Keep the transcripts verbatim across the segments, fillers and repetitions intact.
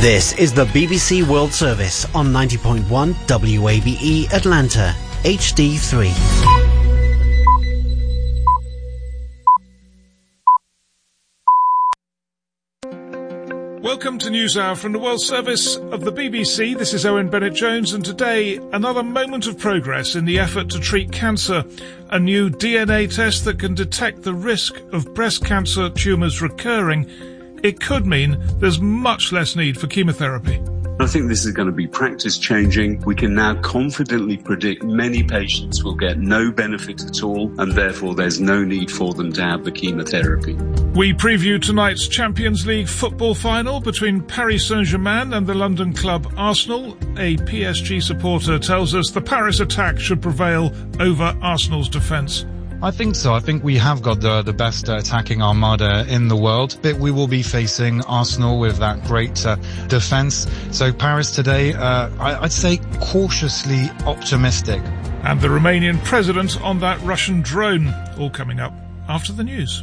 This is the B B C World Service on ninety point one W A B E Atlanta, H D three. Welcome to NewsHour from the World Service of the B B C. This is Owen Bennett-Jones, and today another moment of progress in the effort to treat cancer. A new D N A test that can detect the risk of breast cancer tumours recurring. It could mean there's much less need for chemotherapy. I think this is going to be practice changing. We can now confidently predict many patients will get no benefit at all, and therefore there's no need for them to have the chemotherapy. We preview tonight's Champions League football final between Paris Saint-Germain and the London club Arsenal. A P S G supporter tells us the Paris attack should prevail over Arsenal's defence. I think so. I think we have got the the best uh, attacking armada in the world. But we will be facing Arsenal with that great uh, defence. So Paris today, uh, I, I'd say cautiously optimistic. And the Romanian president on that Russian drone. All coming up after the news.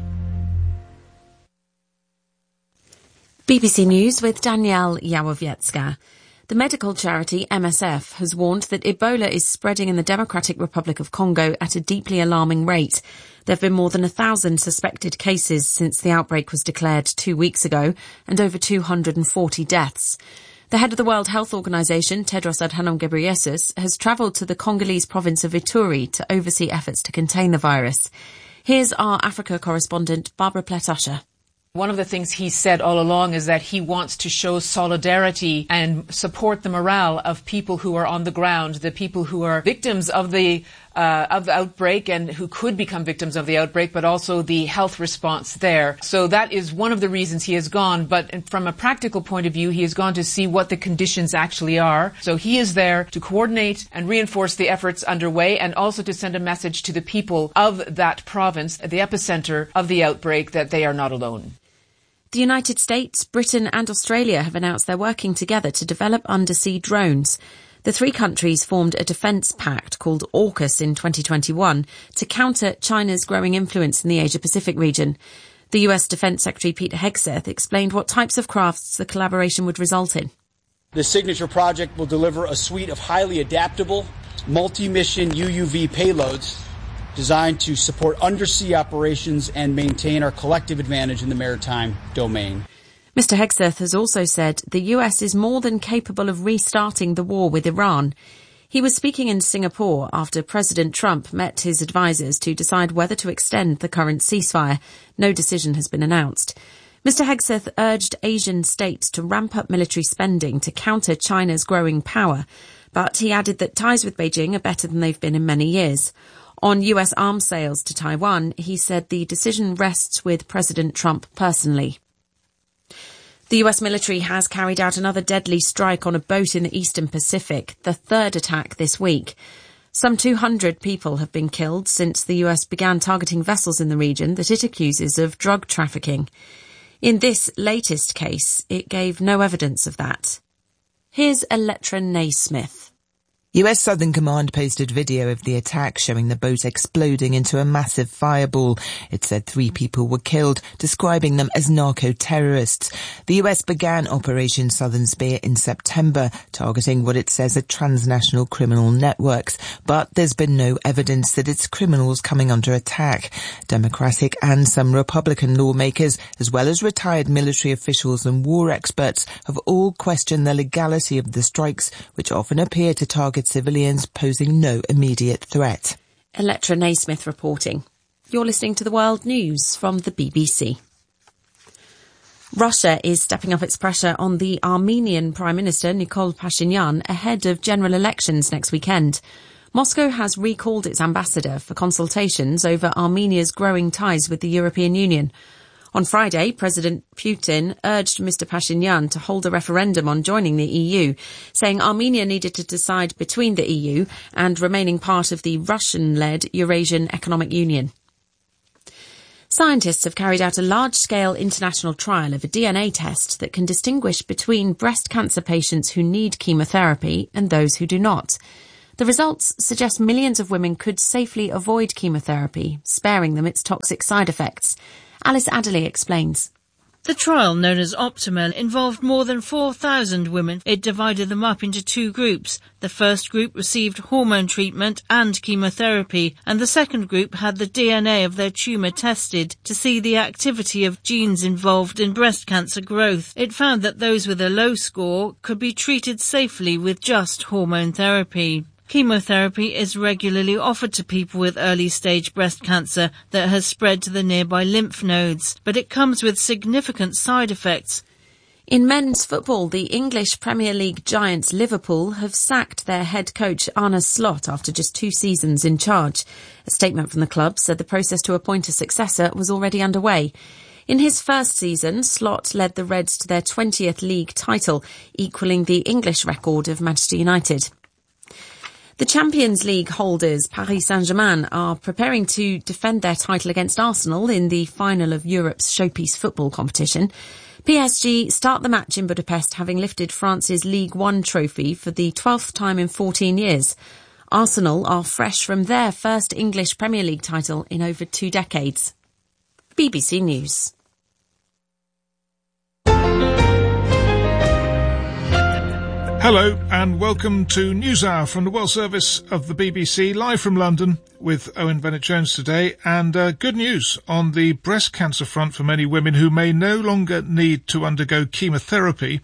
B B C News with Danielle Yawowiecka. The medical charity M S F has warned that Ebola is spreading in the Democratic Republic of Congo at a deeply alarming rate. There have been more than a thousand suspected cases since the outbreak was declared two weeks ago, and over two hundred forty deaths. The head of the World Health Organization, Tedros Adhanom Ghebreyesus, has travelled to the Congolese province of Ituri to oversee efforts to contain the virus. Here's our Africa correspondent, Barbara Plett-Usher. One of the things he said all along is that he wants to show solidarity and support the morale of people who are on the ground, the people who are victims of the uh, of the outbreak and who could become victims of the outbreak, but also the health response there. So that is one of the reasons he has gone. But from a practical point of view, he has gone to see what the conditions actually are. So he is there to coordinate and reinforce the efforts underway, and also to send a message to the people of that province, the epicenter of the outbreak, that they are not alone. The United States, Britain and Australia have announced they're working together to develop undersea drones. The three countries formed a defence pact called AUKUS in twenty twenty-one to counter China's growing influence in the Asia-Pacific region. The U S Defence Secretary Pete Hegseth explained what types of crafts the collaboration would result in. The signature project will deliver a suite of highly adaptable, multi-mission U U V payloads designed to support undersea operations and maintain our collective advantage in the maritime domain. Mister Hegseth has also said the U S is more than capable of restarting the war with Iran. He was speaking in Singapore after President Trump met his advisers to decide whether to extend the current ceasefire. No decision has been announced. Mister Hegseth urged Asian states to ramp up military spending to counter China's growing power, but he added that ties with Beijing are better than they've been in many years. On U S arms sales to Taiwan, he said the decision rests with President Trump personally. The U S military has carried out another deadly strike on a boat in the eastern Pacific, the third attack this week. Some two hundred people have been killed since the U S began targeting vessels in the region that it accuses of drug trafficking. In this latest case, it gave no evidence of that. Here's Electra Naismith. U S Southern Command posted video of the attack showing the boat exploding into a massive fireball. It said three people were killed, describing them as narco-terrorists. The U S began Operation Southern Spear in September, targeting what it says are transnational criminal networks. But there's been no evidence that it's criminals coming under attack. Democratic and some Republican lawmakers, as well as retired military officials and war experts, have all questioned the legality of the strikes, which often appear to target civilians posing no immediate threat. Electra Naismith reporting. You're listening to the World News from the B B C. Russia is stepping up its pressure on the Armenian Prime Minister Nikol Pashinyan ahead of general elections next weekend. Moscow has recalled its ambassador for consultations over Armenia's growing ties with the European Union. On Friday, President Putin urged Mister Pashinyan to hold a referendum on joining the E U, saying Armenia needed to decide between the E U and remaining part of the Russian-led Eurasian Economic Union. Scientists have carried out a large-scale international trial of a D N A test that can distinguish between breast cancer patients who need chemotherapy and those who do not. The results suggest millions of women could safely avoid chemotherapy, sparing them its toxic side effects. Alice Adderley explains. The trial, known as Optima, involved more than four thousand women. It divided them up into two groups. The first group received hormone treatment and chemotherapy, and the second group had the D N A of their tumour tested to see the activity of genes involved in breast cancer growth. It found that those with a low score could be treated safely with just hormone therapy. Chemotherapy is regularly offered to people with early-stage breast cancer that has spread to the nearby lymph nodes, but it comes with significant side effects. In men's football, the English Premier League giants Liverpool have sacked their head coach Arne Slot after just two seasons in charge. A statement from the club said the process to appoint a successor was already underway. In his first season, Slot led the Reds to their twentieth league title, equalling the English record of Manchester United. The Champions League holders, Paris Saint-Germain, are preparing to defend their title against Arsenal in the final of Europe's showpiece football competition. P S G start the match in Budapest having lifted France's Ligue one trophy for the twelfth time in fourteen years. Arsenal are fresh from their first English Premier League title in over two decades. B B C News. Hello and welcome to NewsHour from the World Service of the B B C, live from London with Owen Bennett-Jones today. And uh, good news on the breast cancer front for many women who may no longer need to undergo chemotherapy.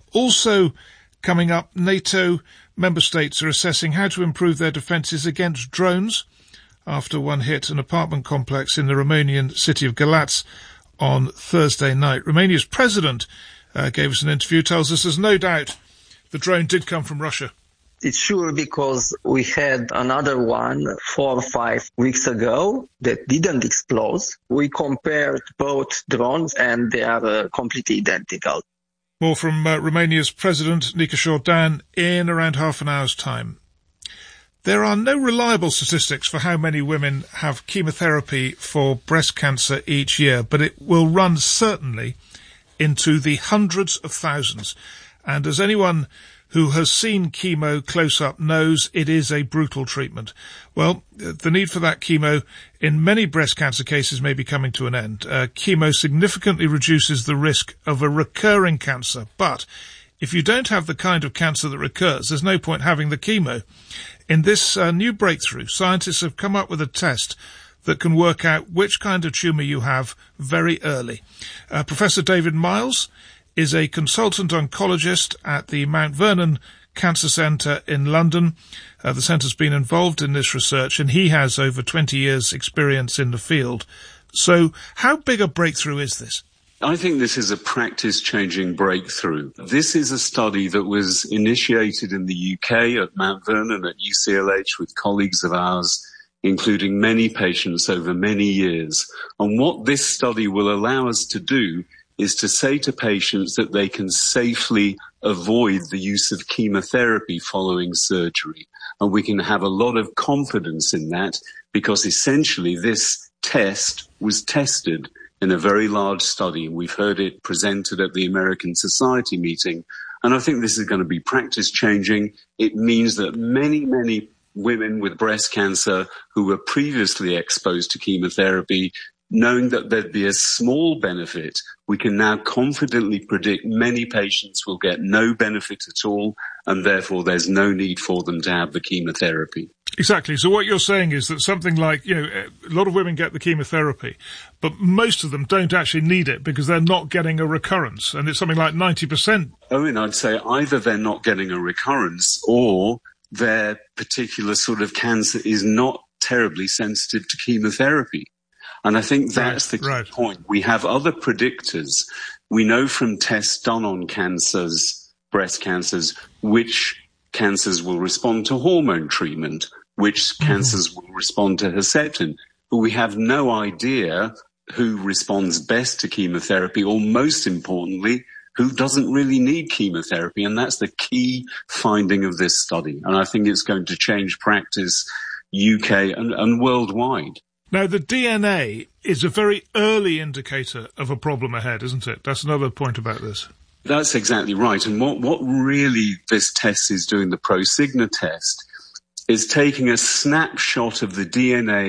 Also coming up, NATO member states are assessing how to improve their defences against drones after one hit an apartment complex in the Romanian city of Galați on Thursday night. Romania's president uh, gave us an interview, tells us there's no doubt the drone did come from Russia. It's sure because we had another one four or five weeks ago that didn't explode. We compared both drones and they are uh, completely identical. More from uh, Romania's President, Nica Jordan, in around half an hour's time. There are no reliable statistics for how many women have chemotherapy for breast cancer each year, but it will run certainly into the hundreds of thousands. And as anyone who has seen chemo close up knows, it is a brutal treatment. Well, the need for that chemo in many breast cancer cases may be coming to an end. Uh, chemo significantly reduces the risk of a recurring cancer. But if you don't have the kind of cancer that recurs, there's no point having the chemo. In this uh, new breakthrough, scientists have come up with a test that can work out which kind of tumour you have very early. Uh, Professor David Miles is a consultant oncologist at the Mount Vernon Cancer Centre in London. Uh, the centre's been involved in this research and he has over twenty years experience in the field. So how big a breakthrough is this? I think this is a practice-changing breakthrough. This is a study that was initiated in the U K at Mount Vernon at U C L H with colleagues of ours, including many patients over many years. And what this study will allow us to do is to say to patients that they can safely avoid the use of chemotherapy following surgery. And we can have a lot of confidence in that because essentially this test was tested in a very large study. We've heard it presented at the American Society meeting. And I think this is going to be practice changing. It means that many, many women with breast cancer who were previously exposed to chemotherapy, knowing that there'd be a small benefit, we can now confidently predict many patients will get no benefit at all, and therefore there's no need for them to have the chemotherapy. Exactly. So what you're saying is that something like, you know, a lot of women get the chemotherapy, but most of them don't actually need it because they're not getting a recurrence, and it's something like ninety percent. Owen, I'd say either they're not getting a recurrence or their particular sort of cancer is not terribly sensitive to chemotherapy. And I think that's right, the key right. point. We have other predictors. We know from tests done on cancers, breast cancers, which cancers will respond to hormone treatment, which mm-hmm. cancers will respond to Herceptin. But we have no idea who responds best to chemotherapy, or most importantly, who doesn't really need chemotherapy. And that's the key finding of this study. And I think it's going to change practice U K and, and worldwide. Now, the D N A is a very early indicator of a problem ahead, isn't it? That's another point about this. That's exactly right. And what, what really this test is doing, the ProSigna test, is taking a snapshot of the D N A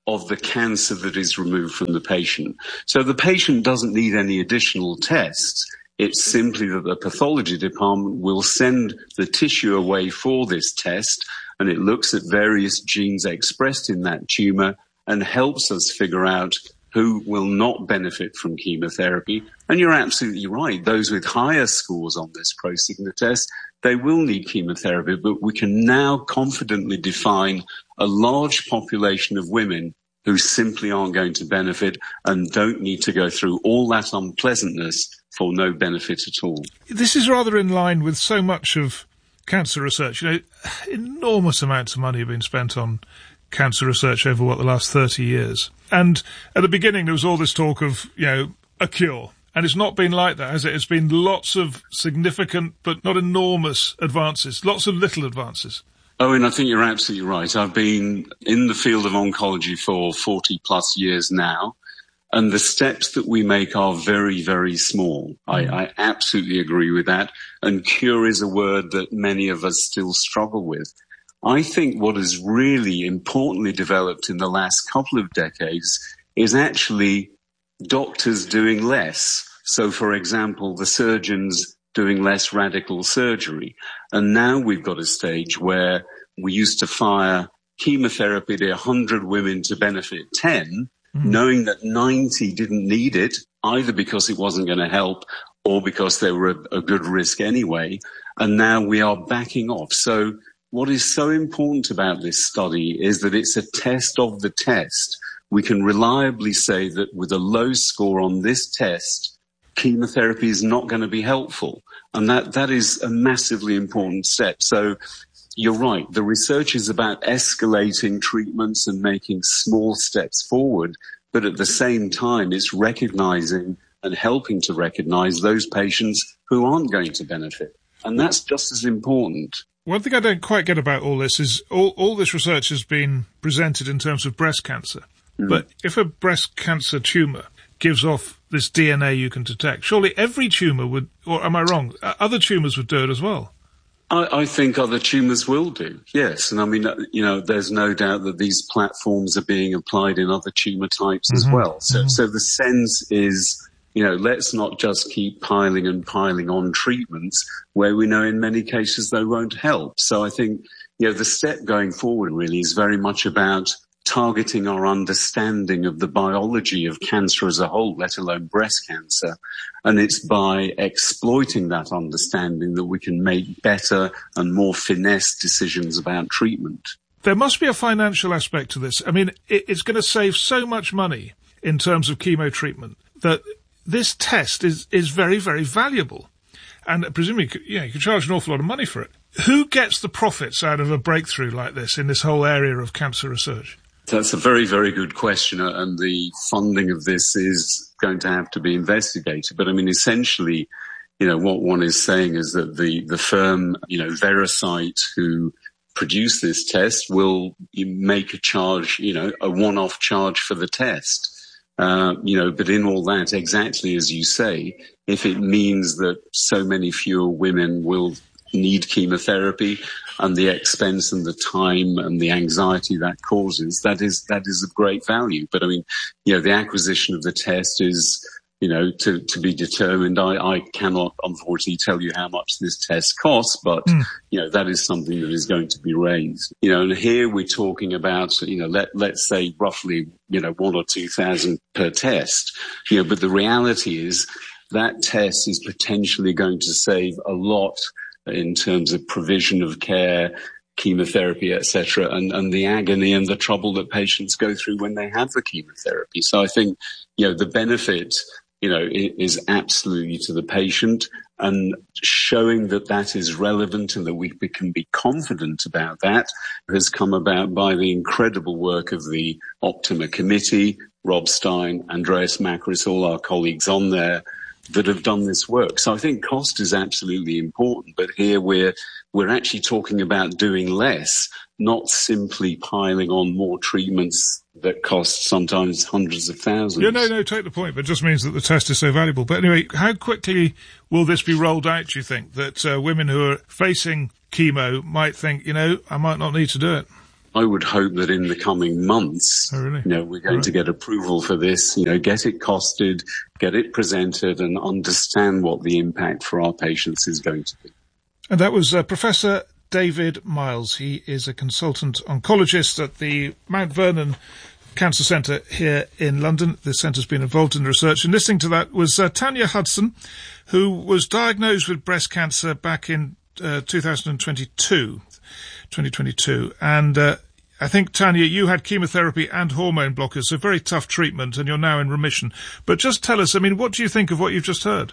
of the cancer that is removed from the patient. So the patient doesn't need any additional tests. It's simply that the pathology department will send the tissue away for this test, and it looks at various genes expressed in that tumour and helps us figure out who will not benefit from chemotherapy. And you're absolutely right. Those with higher scores on this Prosigna test, they will need chemotherapy, but we can now confidently define a large population of women who simply aren't going to benefit and don't need to go through all that unpleasantness for no benefit at all. This is rather in line with so much of cancer research. You know, enormous amounts of money have been spent on cancer research over, what, the last thirty years. And at the beginning, there was all this talk of, you know, a cure. And it's not been like that, has it? It's been lots of significant but not enormous advances, lots of little advances. Oh, and I think you're absolutely right. I've been in the field of oncology for forty plus years now, and the steps that we make are very, very small. Mm. I, I absolutely agree with that. And cure is a word that many of us still struggle with. I think what has really importantly developed in the last couple of decades is actually doctors doing less. So, for example, the surgeons doing less radical surgery. And now we've got a stage where we used to fire chemotherapy to one hundred women to benefit ten, mm. knowing that ninety didn't need it, either because it wasn't going to help or because they were a, a good risk anyway. And now we are backing off. So what is so important about this study is that it's a test of the test. We can reliably say that with a low score on this test, chemotherapy is not going to be helpful. And that, that is a massively important step. So you're right. The research is about escalating treatments and making small steps forward. But at the same time, it's recognizing and helping to recognize those patients who aren't going to benefit. And that's just as important. One thing I don't quite get about all this is all, all this research has been presented in terms of breast cancer. Mm. But if a breast cancer tumour gives off this D N A you can detect, surely every tumour would, or am I wrong, other tumours would do it as well? I, I think other tumours will do, yes. And I mean, you know, there's no doubt that these platforms are being applied in other tumour types mm-hmm. as well. So, mm-hmm. so the sense is, you know, let's not just keep piling and piling on treatments where we know in many cases they won't help. So I think, you know, the step going forward really is very much about targeting our understanding of the biology of cancer as a whole, let alone breast cancer. And it's by exploiting that understanding that we can make better and more finesse decisions about treatment. There must be a financial aspect to this. I mean, it's going to save so much money in terms of chemo treatment that this test is, is very, very valuable. And presumably, you know, you can charge an awful lot of money for it. Who gets the profits out of a breakthrough like this in this whole area of cancer research? That's a very, very good question, and the funding of this is going to have to be investigated. But I mean, essentially, you know, what one is saying is that the, the firm, you know, Veracyte, who produce this test, will make a charge, you know, a one-off charge for the test. Uh, you know, but in all that, exactly as you say, if it means that so many fewer women will need chemotherapy and the expense and the time and the anxiety that causes, that is, that is of great value. But I mean, you know, the acquisition of the test is, you know, to, to be determined. I, I cannot, unfortunately, tell you how much this test costs, but, mm. you know, that is something that is going to be raised. You know, and here we're talking about, you know, let, let's say roughly, you know, one or two thousand per test, you know, but the reality is that test is potentially going to save a lot in terms of provision of care, chemotherapy, et cetera, and, and the agony and the trouble that patients go through when they have the chemotherapy. So I think, you know, the benefit, you know, is absolutely to the patient, and showing that that is relevant and that we can be confident about that has come about by the incredible work of the Optima Committee, Rob Stein, Andreas Makris, all our colleagues on there that have done this work. So I think cost is absolutely important, but here we're we're actually talking about doing less, not simply piling on more treatments that cost sometimes hundreds of thousands. Yeah, no, no, take the point, but it just means that the test is so valuable. But anyway, how quickly will this be rolled out, do you think, that uh, women who are facing chemo might think, you know, I might not need to do it? I would hope that in the coming months, oh, really? you know, we're going right. to get approval for this, you know, get it costed, get it presented, and understand what the impact for our patients is going to be. And that was uh, Professor David Miles. He is a consultant oncologist at the Mount Vernon Cancer Centre here in London. The centre's been involved in the research. And listening to that was uh, Tanya Hudson, who was diagnosed with breast cancer back in uh, two thousand twenty-two. twenty twenty-two. And uh, I think, Tanya, you had chemotherapy and hormone blockers, so very tough treatment, and you're now in remission. But just tell us, I mean, what do you think of what you've just heard?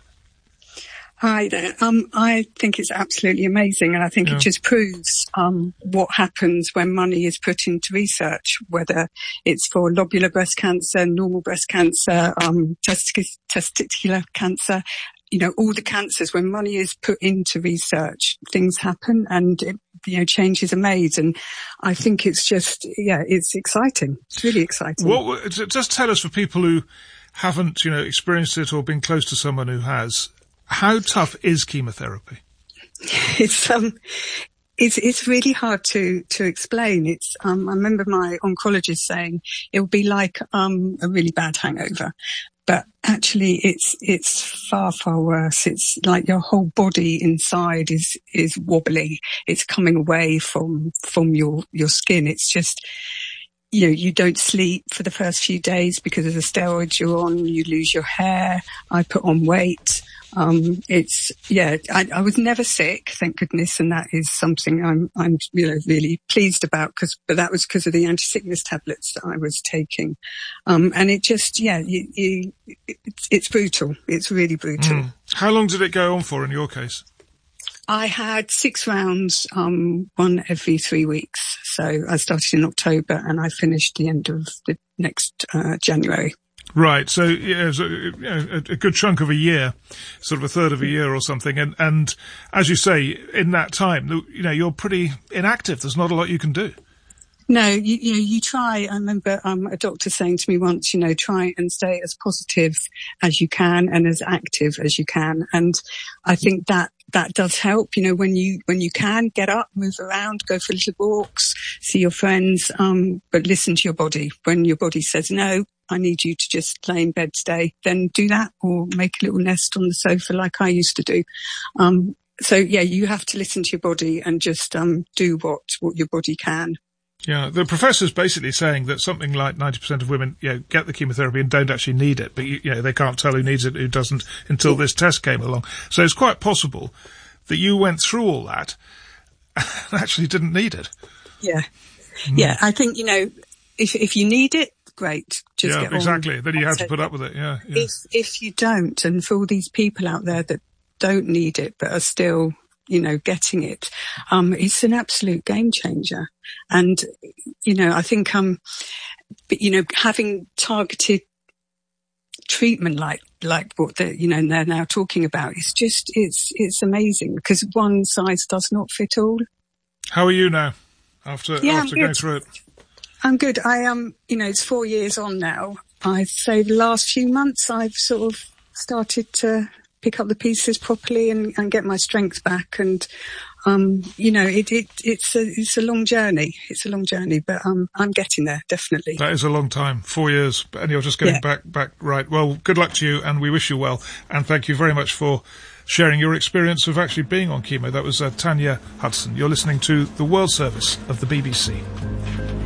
Hi there. Um, I think it's absolutely amazing, and I think yeah. it just proves um, what happens when money is put into research, whether it's for lobular breast cancer, normal breast cancer, um, testic- testicular cancer. You know, all the cancers, when money is put into research, things happen and, it, you know, changes are made. And I think it's just, yeah, it's exciting. It's really exciting. What, just tell us, for people who haven't, you know, experienced it or been close to someone who has, how tough is chemotherapy? It's, um, it's, it's really hard to, to explain. It's, um, I remember my oncologist saying it would be like, um, a really bad hangover. But actually it's, it's far, far worse. It's like your whole body inside is, is wobbly. It's coming away from, from your, your skin. It's just, you know, you don't sleep for the first few days because of the steroids you're on. You lose your hair. I put on weight. Um, it's, yeah, I, I was never sick, thank goodness. And that is something I'm, I'm, you know, really pleased about, cause, but that was because of the anti-sickness tablets that I was taking. Um, and it just, yeah, you, you, it's, it's brutal. It's really brutal. Mm. How long did it go on for in your case? I had six rounds, um, one every three weeks. So I started in October and I finished the end of the next, uh, January. Right, so yeah, so, you know, a, a good chunk of a year, sort of a third of a year or something, and and as you say, in that time, you know, you're pretty inactive. There's not a lot you can do. No, you, you know, you try. I remember um, a doctor saying to me once, you know, try and stay as positive as you can and as active as you can, and I think that that does help. You know, when you when you can get up, move around, go for little walks, see your friends, um, but listen to your body. When your body says no, I need you to just lay in bed today, then do that, or make a little nest on the sofa like I used to do. Um, so yeah, you have to listen to your body and just um, do what what your body can. Yeah, the professor's basically saying that something like ninety percent of women, you know, get the chemotherapy and don't actually need it, but you, you know, they can't tell who needs it, who doesn't, until yeah. this test came along. So it's quite possible that you went through all that and actually didn't need it. Yeah, mm. yeah. I think, you know, if if you need it, great. Just yeah, get exactly. on. Then you have to put up with it. Yeah, yeah. If if you don't, and for all these people out there that don't need it but are still, you know, getting it, um, it's an absolute game changer. And, you know, I think, um, you know, having targeted treatment like, like what the, you know, they're now talking about, it's just, it's, it's amazing, because one size does not fit all. How are you now after, yeah, after going through it? I'm good. I um, you know, it's four years on now. I'd say the last few months I've sort of started to pick up the pieces properly and, and get my strength back. And, um, you know, it, it, it's a, it's a long journey. It's a long journey, but, um, I'm getting there, definitely. That is a long time, four years, and you're just getting yeah. back, back right. Well, good luck to you, and we wish you well. And thank you very much for sharing your experience of actually being on chemo. That was uh, Tanya Hudson. You're listening to The World Service of the B B C.